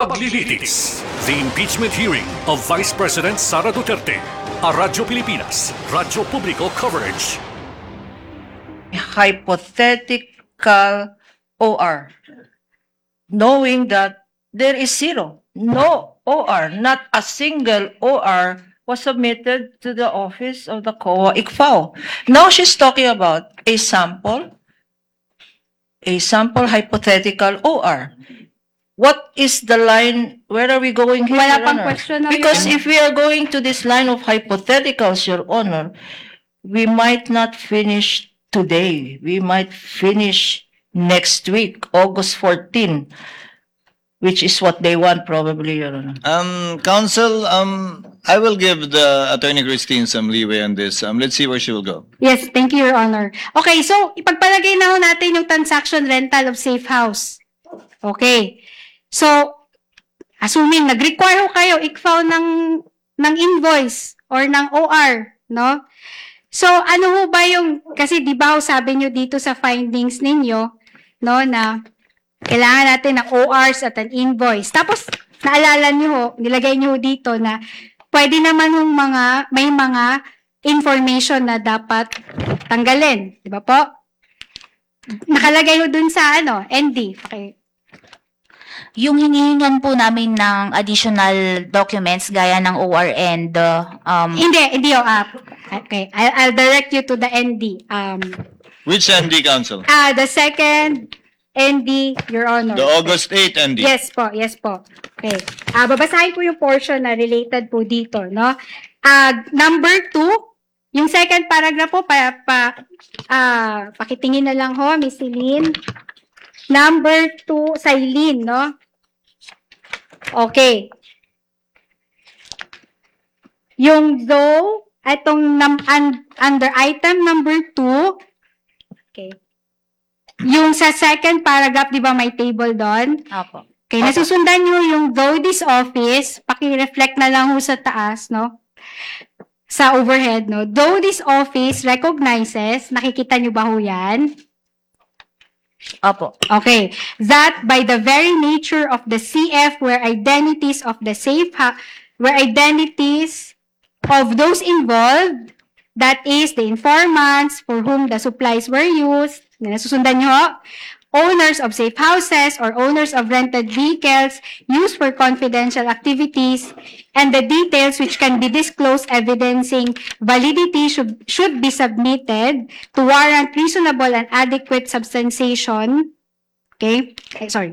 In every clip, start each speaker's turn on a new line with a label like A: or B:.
A: Paglilitis. The impeachment hearing of Vice President Sara Duterte. A Radyo Pilipinas, Radyo Publiko coverage.
B: Hypothetical OR, knowing that there is zero, no OR, not a single OR was submitted to the office of the COA ICFAO. Now she's talking about a sample hypothetical OR. What is the line? Where are we going here,
C: Wala
B: Your
C: pang
B: Honor?
C: question, no,
B: Because
C: Your Honor.
B: if we are going to this line of hypotheticals, Your Honor, we might not finish today. We might finish next week, August 14, which is what they want probably, Your Honor.
D: Counsel, I will give the Attorney Christine some leeway on this. Let's see where she will go.
C: Yes, thank you, Your Honor. Okay, so ipagpalagay na ho natin yung transaction rental of safe house. Okay. So, assuming nag-require ho kayo ICFAO ng invoice or ng OR, no? So, ano ho ba yung, kasi di ba ho sabi nyo dito sa findings ninyo, no, na kailangan natin ng ORs at an invoice. Tapos, naalala nyo ho, nilagay nyo ho dito na pwede naman yung may mga information na dapat tanggalin. Di ba po? Nakalagay ho dun sa ND. Okay.
E: Yung hinihingan po namin ng additional documents gaya ng OR and
C: Hindi ho. Okay. I'll direct you to the ND.
D: Which ND, Counsel?
C: The second ND, Your Honor.
D: The August 8 ND.
C: Yes po. Okay. Babasahin ko yung portion na related po dito, no? Number 2, yung second paragraph po, pakitingin na lang ho, Miss Celine. Number 2, Silene, no? Okay. Yung though, itong under item number 2, okay. Yung sa second paragraph, di ba may table doon?
E: Opo.
C: Okay, nasusundan nyo yung though this office, paki-reflect na lang ho sa taas, no? Sa overhead, no? Though this office recognizes, nakikita nyo ba ho yan?
E: Opo.
C: Okay, that by the very nature of the CF where identities of the where identities of those involved, that is the informants for whom the supplies were used, nasusundan nyo ho? Owners of safe houses or owners of rented vehicles used for confidential activities, and the details which can be disclosed evidencing validity should be submitted to warrant reasonable and adequate substantiation. Okay? Sorry.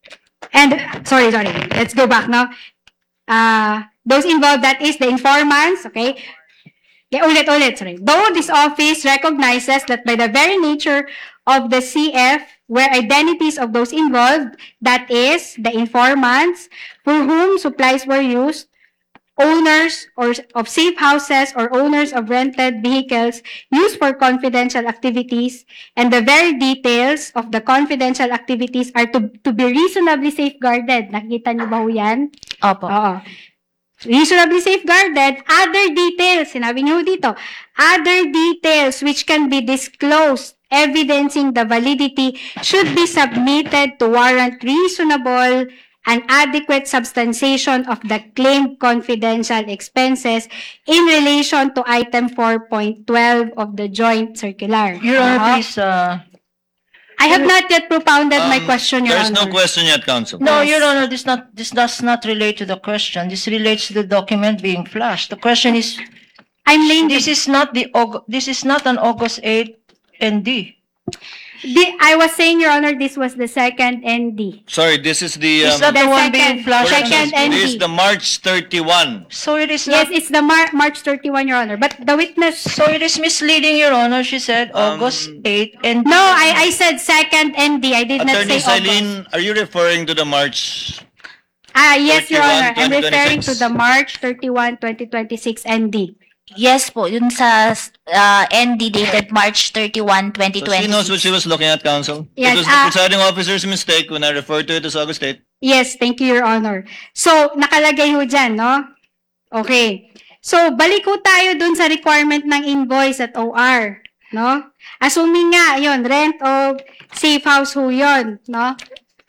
C: Let's go back now. Those involved, that is the informants, okay? Sorry. Though this office recognizes that by the very nature of the CF, where identities of those involved, that is, the informants for whom supplies were used, owners of safe houses or owners of rented vehicles used for confidential activities, and the very details of the confidential activities are to be reasonably safeguarded. Nakikita niyo ba ho yan?
E: Opo.
C: Oo. Reasonably safeguarded, other details, sinabi niyo dito, other details which can be disclosed evidencing the validity should be submitted to warrant reasonable and adequate substantiation of the claimed confidential expenses in relation to item 4.12 of the joint circular.
B: Your Honor, please,
C: I have not yet propounded my question, Your
D: There's
C: Honor.
D: no question yet, Counsel.
B: no, Your Honor, this does not relate to the question. This relates to the document being flashed. The question is,
C: I'm laying
B: this is not an August 8 ND.
C: I was saying, Your Honor, this was the second ND.
D: Sorry, this is the...
B: Is that
C: The
B: the one
C: second-
B: being flashed?
C: second ND.
D: This is the March 31.
B: So it is
C: Yes,
B: not.
C: it's the March 31, Your Honor. But the witness...
B: So it is misleading, Your Honor. She said August 8 and
C: No, I said second ND. I did not
D: Attorney
C: say August.
D: Silene, are you referring to the March?
C: Yes, Your
D: 31,
C: Honor. I'm referring to
D: 2026.
C: the March 31, 2026 ND.
E: Yes po, yun sa ND dated March 31,
D: So she knows what
E: 2020.
D: she was looking at, Counsel?
C: Yes,
D: It was the presiding officer's mistake when I referred to it as August 8.
C: Yes, thank you, Your Honor. So, nakalagay ho dyan, no? Okay. So, balik ho tayo dun sa requirement ng invoice at OR, no? Assuming nga, yun, rent of safe house ho yun, no?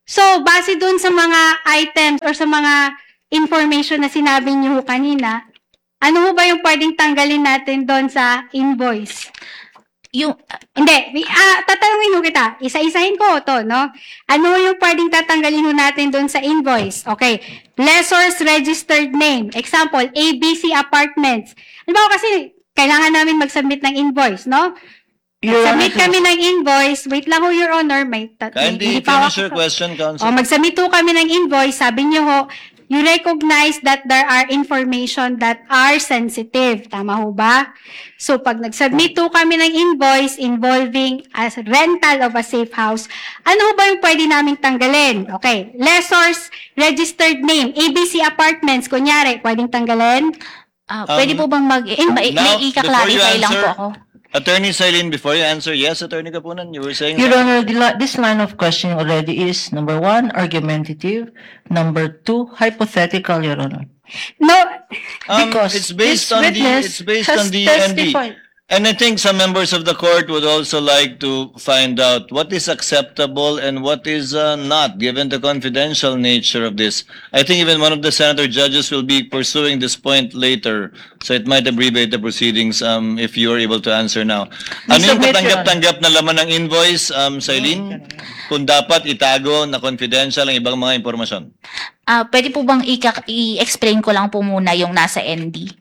C: So, base dun sa mga items or sa mga information na sinabi niyo kanina, ano ho ba yung pwedeng tanggalin natin doon sa invoice?
E: Yung,
C: Hindi, tatanungin ho kita. Isa-isahin ko to, no? Ano yung pwedeng tatanggalin ho natin doon sa invoice? Okay. Lessor's registered name. Example, ABC Apartments. Ano ba kasi kailangan namin mag-submit ng invoice, no?
B: Your
C: Submit
B: Honor,
C: kami ng invoice. Wait lang ho, Your Honor.
D: Kindly
C: hindi pa
D: finish your
C: ako-
D: question, Counsel.
C: O, mag-submit ho kami ng invoice. Sabi niyo ho, you recognize that there are information that are sensitive. Tama ho ba? So, pag nag-submit ho kami ng invoice involving as rental of a safe house, ano ho ba yung pwede naming tanggalin? Okay. Lessor's registered name, ABC Apartments, kunyari, pwedeng tanggalin?
E: pwede po bang
D: now,
E: may
D: before you
E: ika-clarify lang
D: answer,
E: po ako?
D: Attorney Silene, before you answer, yes, Attorney Kapunan, you were saying
B: Your Honor, this line of questioning already is, number one, argumentative, number two, hypothetical, Your Honor.
C: No,
B: Because
D: it's based
B: this
D: on the
B: witness
D: it's based
B: has
D: on the ND.
B: testified.
D: And I think some members of the court would also like to find out what is acceptable and what is not, given the confidential nature of this. I think even one of the senator judges will be pursuing this point later, so it might abbreviate the proceedings if you are able to answer now. Ano yung
B: Submit, Your
D: katanggap-tanggap na laman ng invoice, Silene? Kung dapat itago na confidential ang ibang mga impormasyon.
E: Pwede po bang i-explain ko lang po muna yung nasa ND?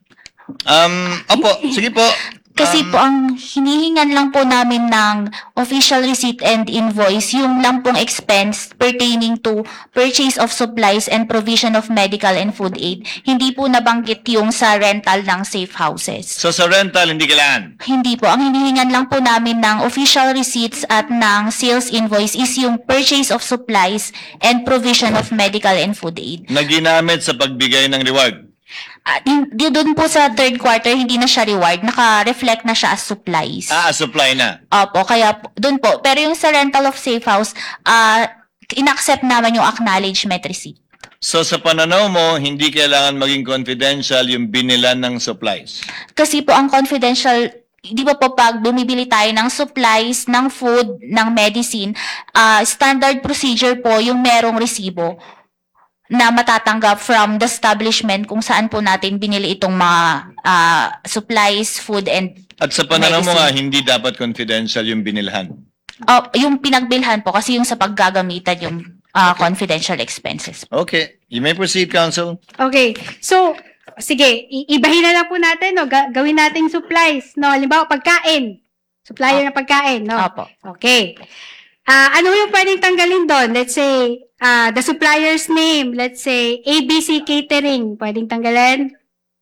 D: Opo, sige po.
E: Kasi po ang hinihingan lang po namin ng official receipt and invoice, yung lang pong expense pertaining to purchase of supplies and provision of medical and food aid. Hindi po nabanggit yung sa rental ng safe houses.
D: So sa rental, hindi kailangan.
E: Hindi po. Ang hinihingan lang po namin ng official receipts at ng sales invoice is yung purchase of supplies and provision of medical and food aid.
D: Na ginamit sa pagbigay ng reward.
E: Doon po sa third quarter, hindi na siya reward. Naka-reflect na siya as supplies.
D: Supply na.
E: Opo, kaya doon po. Pero yung sa rental of safe house, in-accept naman yung acknowledgement receipt.
D: So sa pananaw mo, hindi kailangan maging confidential yung binilan ng supplies.
E: Kasi po ang confidential, di ba po pag bumibili tayo ng supplies, ng food, ng medicine, standard procedure po yung merong resibo na matatanggap from the establishment kung saan po natin binili itong mga supplies, food, and
D: At sa pananaw mo
E: medicine.
D: nga, hindi dapat confidential yung binilhan.
E: Yung pinagbilhan po kasi yung sa paggagamitan yung confidential expenses.
D: Okay, you may proceed, counsel.
C: okay. So, sige, ibahin na lang po natin, no? Gawin nating supplies, no? Halimbawa, pagkain. Supplier na pagkain, no?
E: Opo.
C: Okay. Ano yung pwedeng tanggalin doon? Let's say, the supplier's name. Let's say, ABC Catering. Pwedeng tanggalin?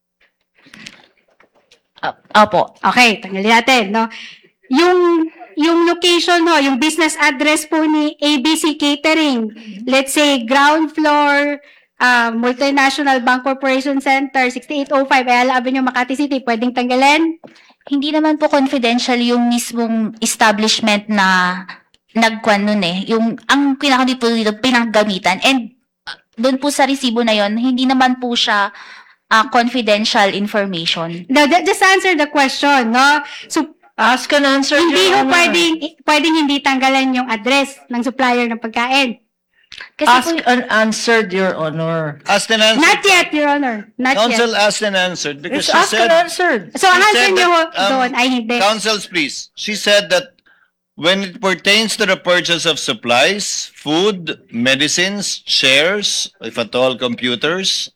E: Opo.
C: Okay, tanggalin natin, no? Yung location, no? Yung business address po ni ABC Catering. Let's say, ground floor, Multinational Bank Corporation Center, 6805, Ayala Avenue, Makati City. Pwedeng tanggalin?
E: Hindi naman po confidential yung mismong establishment na nagkuan nun eh. Yung, ang pinaka dito pinanggamitan. And doon po sa resibo na yon, hindi naman po siya confidential information.
C: No, just answer the question, no? So,
B: Ask and answer,
C: hindi
B: Your
C: ho
B: Honor.
C: pwedeng hindi tanggalan yung address ng supplier ng pagkain.
E: Kasi
B: Ask
E: po,
B: and answered, Your Honor.
D: Asked and answered.
C: Not yet, Your Honor. Not
D: Counsel
C: yet.
D: asked and answered because
B: It's
D: she
B: ask and
D: said,
B: answered.
C: So, ang
D: she
C: answer
D: said
C: niyo
D: that,
C: doon ay hindi.
D: counsels, please. She said that when it pertains to the purchase of supplies, food, medicines, chairs, if at all, computers,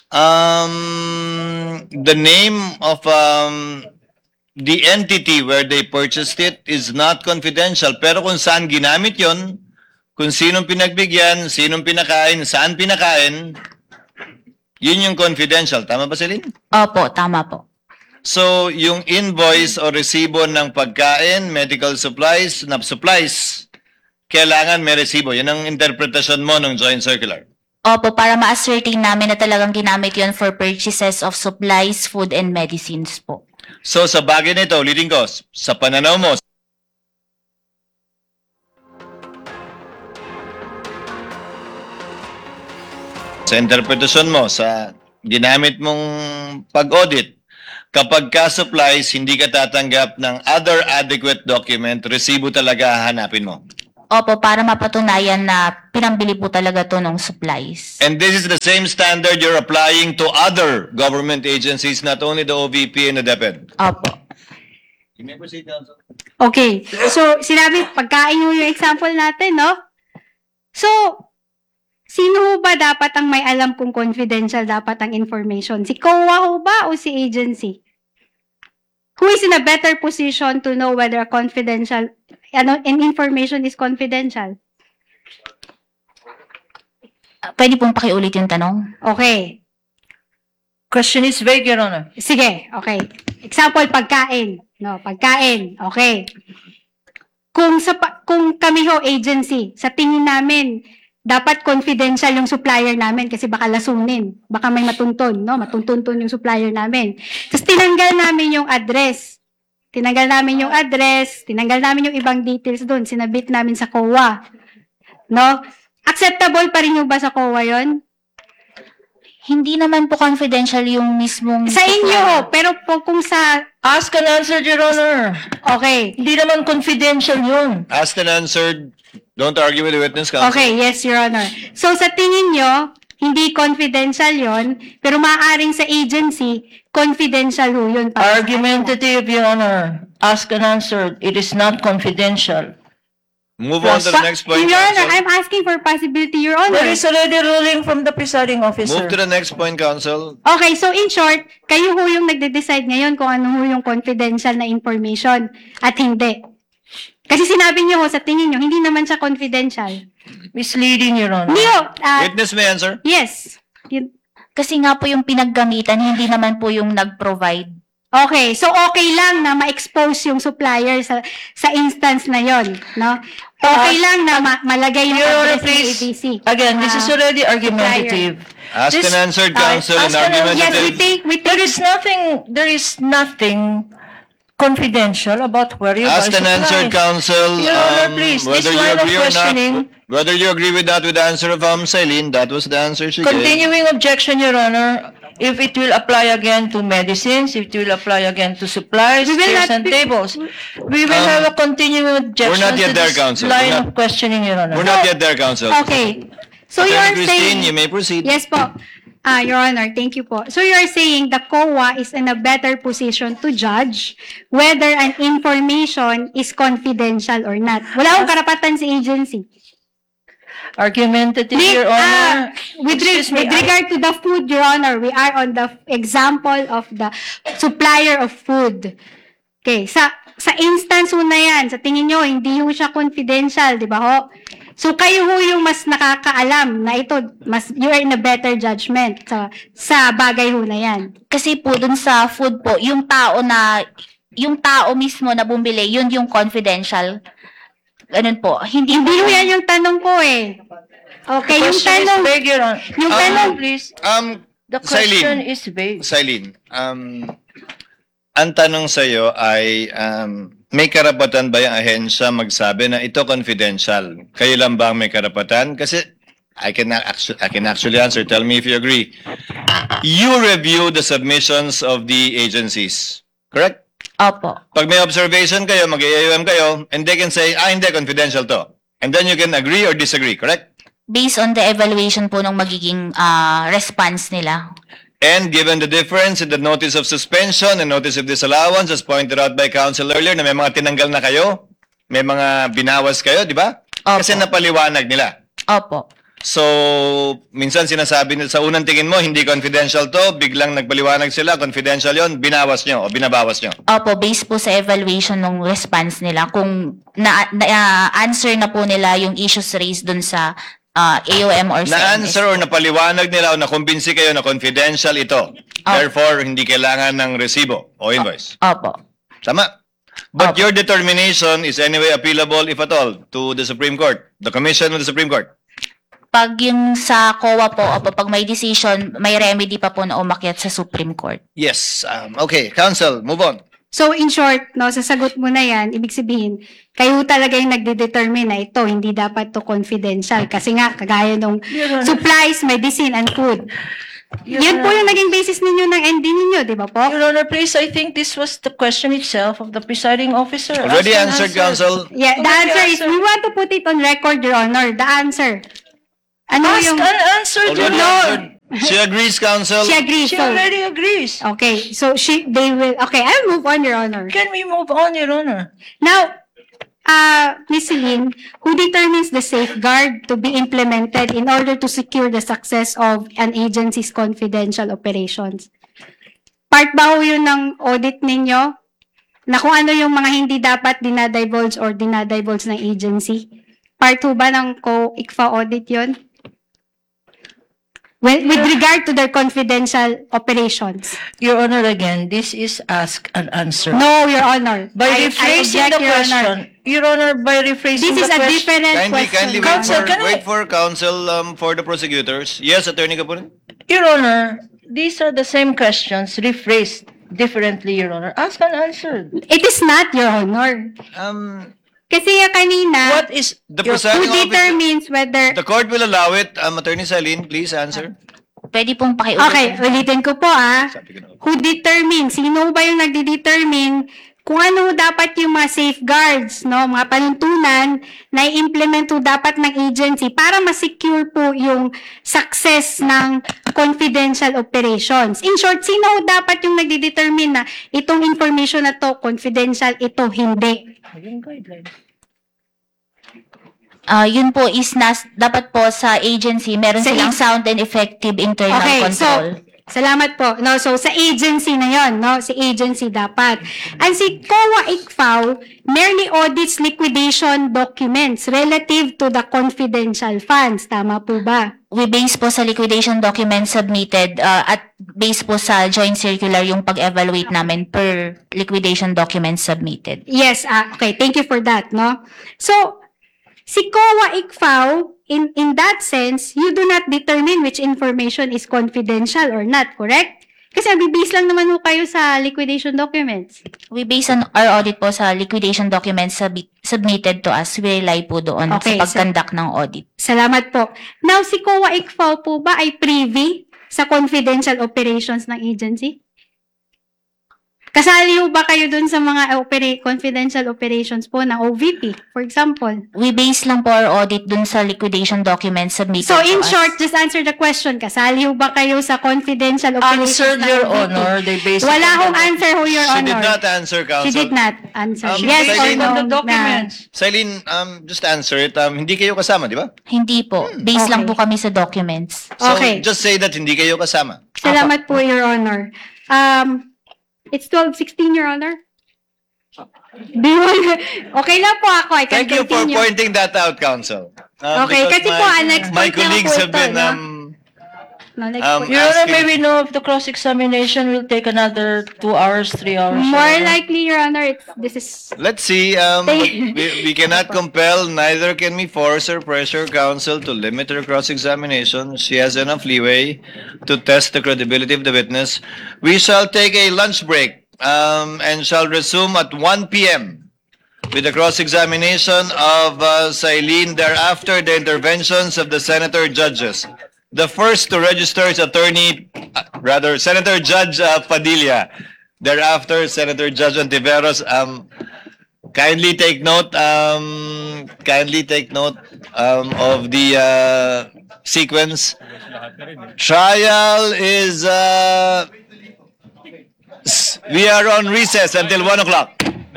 D: the name of the entity where they purchased it is not confidential. Pero kung saan ginamit yon, kung sinong pinagbigyan, sinong pinakain, saan pinakain, yun yung confidential. Tama ba, Celine?
E: opo, tama po.
D: So, yung invoice o resibo ng pagkain, medical supplies, kailangan may resibo. Yan ang interpretasyon mo ng joint circular.
E: Opo, para ma-ascertain namin na talagang ginamit yon for purchases of supplies, food, and medicines po.
D: So, sa bagay na ito, ulitin ko, sa pananaw mo, sa interpretasyon mo, sa ginamit mong pag-audit, kapag ka-supplies, hindi ka tatanggap ng other adequate document, resibo talaga hahanapin mo.
E: Opo, para mapatunayan na pinambili po talaga to ng supplies.
D: And this is the same standard you're applying to other government agencies, not only the OVP and the DepEd.
E: Opo.
D: You may proceed, Council.
C: Okay. So, sinabi, pagkain mo yung example natin, no? So, sino ho ba dapat ang may alam kung confidential dapat ang information? Si COA ho ba o si agency? Who is in a better position to know whether confidential an information is confidential?
E: Pwede pong pakiulit yung tanong?
C: Okay.
B: Question is vague, Your Honor.
C: Sige, okay. Example, pagkain. No, pagkain. Okay. Kung kami ho agency, sa tingin namin, dapat confidential yung supplier namin kasi baka lasunin. Baka may matunton, no? Matuntunton yung supplier namin. Tapos tinanggal namin yung address. Tinanggal namin yung ibang details doon. Sinabit namin sa COA. No? Acceptable pa rin yung ba sa COA yon?
E: Hindi naman po confidential yung mismong
C: Sa inyo ho, pero po kung sa...
B: Ask and answer, Your Honor.
C: Okay.
B: Hindi naman confidential yun.
D: Asked and answered. Don't argue with the witness, Council.
C: Okay, yes, Your Honor. So, sa tingin nyo, hindi confidential yon, pero maaaring sa agency, confidential ho yun. para sa kanila.
B: Argumentative, Your Honor. Ask and answer. It is not confidential.
D: Move on to the next point,
C: Your Honor,
D: Council.
C: I'm asking for possibility, Your Honor.
B: There is already ruling from the presiding officer.
D: Move to the next point, Council.
C: Okay, so in short, kayo ho yung nagde-decide ngayon kung ano ho yung confidential na information at hindi. Kasi sinabi niyo ho, sa tingin niyo, hindi naman siya confidential.
B: Misleading, Your Honor.
C: Hindi ho,
D: Witness may answer.
C: yes.
E: Kasi nga po yung pinaggamitan, hindi naman po yung nag-provide.
C: Okay, so okay lang na ma-expose yung supplier sa instance na yon, no? Okay lang na malagay yung
B: Your Honor,
C: address ng
B: please.
C: ABC.
B: Again, this is already argumentative.
D: Asked
B: This-
D: and answered, Council, and
B: ask and answer.
C: Yes,
D: argumentative.
C: we
B: There is nothing confidential about where you buy
D: Asked and answered,
B: supplies.
D: Council,
B: Your Honor, please, this
D: whether you
B: line of
D: agree or not,
B: questioning-
D: whether you agree with that with the answer of Celine, that was the answer she gave.
B: Continuing objection, Your Honor, if it will apply again to medicines, if it will apply again to supplies,
C: We will
B: chairs
C: not
B: and
C: be-
B: tables, we will have a continuing objection
D: not yet
B: to
D: there,
B: this
D: Counsel.
B: line
D: We're not-
B: of questioning, Your Honor.
D: We're not yet there, Council.
C: Okay. So
D: Attorney
C: you're
D: Christine,
C: saying...
D: you may proceed.
C: Yes po. Your Honor, thank you po. So you're saying the COA is in a better position to judge whether an information is confidential or not. Wala akong karapatan sa agency.
B: Argumentative, Your Honor.
C: With
B: Excuse me,
C: regard to the food, Your Honor, we are on the example of the supplier of food. Okay, sa instance ho na yan, sa tingin nyo, hindi ho siya confidential, di ba ho? So kayo ho yung mas nakakaalam na ito, you are in a better judgment sa bagay ho na yan.
E: Kasi po dun sa food po, yung tao mismo na bumili, yun yung confidential. Ganun po. Hindi
C: Hindi
E: po
C: ho yan yung tanong ko eh. Okay, yung
B: question is
C: tanong,
B: vague, Your Honor.
C: yung tanong,
B: Please,
D: Um,
B: the question
D: Celine.
B: is vague.
D: Celine, ang tanong sa'yo ay, may karapatan ba yung ahensya magsabi na ito confidential? Kayo lang ba ang may karapatan? Kasi I can actually answer. Tell me if you agree. You review the submissions of the agencies. Correct?
E: Opo.
D: Pag may observation kayo, mag-AUM kayo, and they can say, hindi, confidential to. And then you can agree or disagree, correct?
E: Based on the evaluation po ng magiging response nila.
D: And given the difference in the notice of suspension and notice of disallowance, as pointed out by counsel earlier, na may mga tinanggal na kayo, may mga binawas kayo, di ba?
E: Opo.
D: Kasi napaliwanag nila.
E: Opo.
D: So, minsan sinasabi nila sa unang tingin mo, hindi confidential to, biglang nagpaliwanag sila, confidential yon, binawas nyo o binabawas nyo.
E: Opo, based po sa evaluation ng response nila. Kung na-answer na po nila yung issues raised dun sa AOM or sa
D: Na-answer or napaliwanag nila o nakumbinsi kayo na confidential ito. Therefore, hindi kailangan ng resibo o invoice.
E: Opo.
D: Tama? But your determination is anyway appealable, if at all, to the Supreme Court, the Commission of the Supreme Court.
E: Pag yung sa COA po, opo, pag may decision, may remedy pa po na umakyat sa Supreme Court.
D: Yes. Okay, counsel, move on.
C: so in short, no, sa sagot mo na yan, ibig sabihin, kayo talaga yung nagde-determine na ito, hindi dapat to confidential. Kasi nga, kagaya nung supplies, medicine, and food. Yun po yung naging basis ninyo ng ND ninyo, di ba po?
B: Your Honor, please, I think this was the question itself of the presiding officer.
D: Already
B: Ask and
D: answered,
B: answer.
D: Counsel.
C: Yeah, the
B: Okay,
C: answer is,
B: answer.
C: we want to put it on record, Your Honor. The answer. Ano
B: Ask
C: yung...
B: and answer, Your
D: Already
B: Honor.
D: answered. She agrees, Counsel.
C: She agrees.
B: She
C: So,
B: already agrees.
C: okay, so they will... Okay, I'll move on, Your Honor.
B: Can we move on, Your Honor?
C: Now, Ms. Celine, who determines the safeguard to be implemented in order to secure the success of an agency's confidential operations? Part ba ho yun ng audit ninyo? Na kung ano yung mga hindi dapat dinadivulge or dinadivulge ng agency? Part ho ba ng co-ICFA audit yun? With regard to their confidential operations?
B: Your Honor, again, this is ask and answer.
C: No, Your Honor.
B: By
C: I
B: rephrasing
C: object,
B: the
C: Your Honor.
B: question, Your Honor, by rephrasing
C: This is
B: the
C: a
B: question.
C: different
D: Kindly
C: question.
B: Counsel, can I-
D: wait for counsel for the prosecutors. Yes, Attorney Kapunin.
B: Your Honor, these are the same questions rephrased differently, Your Honor. Ask and answer.
C: It is not, Your Honor. Kasi kanina,
B: What is
D: The
B: your-
C: who
D: presiding officer,
C: determines whether...
D: the court will allow it. Attorney Saline, please answer.
E: Pwede pong pakiulit.
C: Okay, ulitin ko po Who determines? Sino ba yung nagde-determine kung ano dapat yung mga safeguards, no? Mga panuntunan na i-implement po dapat ng agency para ma-secure po yung success ng confidential operations. In short, sino dapat yung nagde-determine na itong information na to confidential, ito hindi?
B: Yung guidelines.
E: Yun po is dapat po sa agency, meron
C: Sa
E: silang sound and effective internal
C: Okay,
E: control.
C: so, salamat po. No, so, sa agency na yon, no? Sa agency dapat. And si COA ICFAO merely audits liquidation documents relative to the confidential funds. Tama po ba?
E: We base po sa liquidation documents submitted at base po sa joint circular yung pag-evaluate namin per liquidation documents submitted.
C: Yes, okay. Thank you for that, no? So, si COA ICFAO, in that sense, you do not determine which information is confidential or not, correct? Kasi bibase lang naman po kayo sa liquidation documents.
E: We base on our audit po sa liquidation documents submitted to us. We rely po doon
C: Okay,
E: sa pag-conduct ng audit.
C: Salamat po. Now, si COA ICFAO po ba ay privy sa confidential operations ng agency? Kasali ho ba kayo dun sa mga confidential operations po ng OVP, for example?
E: We base lang po our audit dun sa liquidation documents submitted
C: So,
E: to
C: in
E: us.
C: short, just answer the question. Kasali ho ba kayo sa confidential operations
B: Answered,
C: ng
B: Your
C: OVP?
B: Honor. They based it
C: Wala
B: on
C: hong
B: the-
C: answer ho, Your
D: She
C: Honor.
D: did not answer, counsel.
C: She did not answer.
D: Um,
C: Yes
D: based
C: or
B: Based
C: no?
B: on the documents.
D: Saline, just answer it. Hindi kayo kasama, di ba?
E: Hindi po. Base lang
C: Okay.
E: po kami sa documents.
D: So,
C: Okay.
D: just say that hindi kayo kasama.
C: Salamat po, Your Honor. It's 12:16, Your Honor. Do you want- okay lang po ako. I can
D: Thank you for
C: continue.
D: pointing that out, counsel.
C: Okay,
D: Because
C: kasi po, next
D: my
C: point lang
D: colleagues
C: po
D: have
C: ito,
D: been
C: no? No, next
D: um,
C: point.
B: Your Honor,
D: asking-
B: may we know if the cross-examination will take another 2 hours, 3 hours? Your
C: More
B: Honor?
C: likely, Your Honor, this is...
D: Let's see. We cannot compel, neither can we force or pressure counsel to limit her cross-examination. She has enough leeway to test the credibility of the witness. We shall take a lunch break and shall resume at 1 p.m. with the cross-examination of Sailin. Thereafter, the interventions of the senator judges. The first to register is Senator Judge Padilla. Thereafter, Senator Judge Ontiveros. Kindly take note. Of the sequence. Trial is. We are on recess until 1 o'clock.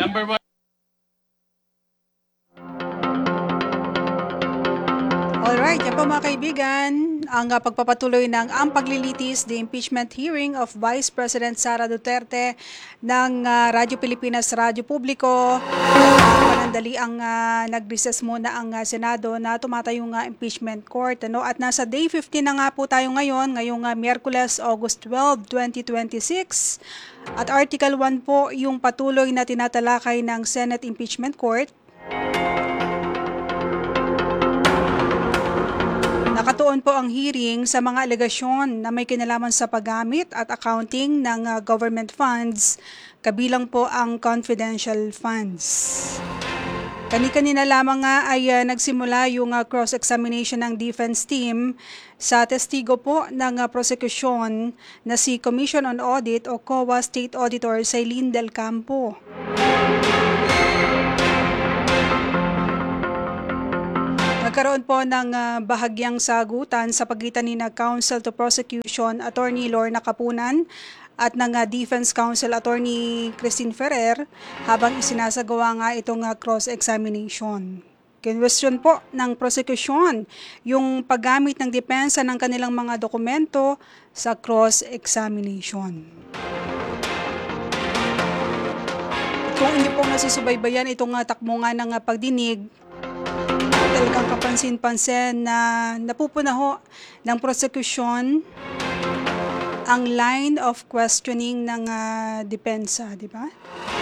F: Alright, yan po mga kaibigan, ang pagpapatuloy ng paglilitis, the impeachment hearing of Vice President Sara Duterte ng Radyo Pilipinas, Radyo Publiko. Panandali ang nag-recess muna ang Senado na tumatayong impeachment court. At nasa day 15 na nga po tayo ngayong Miyerkules, August 12, 2026. At Article 1 po yung patuloy na tinatalakay ng Senate Impeachment Court. Nakatuon po ang hearing sa mga alegasyon na may kinalaman sa paggamit at accounting ng government funds, kabilang po ang confidential funds. Kani-kanina lamang nga ay nagsimula yung cross-examination ng defense team sa testigo po ng prosekusyon na si Commission on Audit o COA State Auditor Sailin Del Campo. Nagkaroon po ng bahagyang sagutan sa pagitan ni Counsel to Prosecution Attorney Lorna Kapunan at ng Defense Counsel Attorney Christine Ferrer habang isinasagawa nga itong cross-examination. Kinwestiyon po ng prosecution yung paggamit ng depensa ng kanilang mga dokumento sa cross-examination. Kung inyo pong nasusubaybayan itong takbo nga ng pagdinig, talagang kapansin-pansin na napupuna ho ng prosecution ang line of questioning ng depensa, di ba?